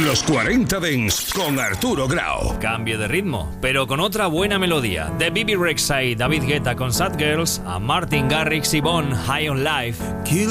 Los 40 Dents con Arturo Grau. Cambio de ritmo, pero con otra buena melodía. De Bibi Rexha y David Guetta con Sad Girls, a Martin Garrix y Bon High on Life.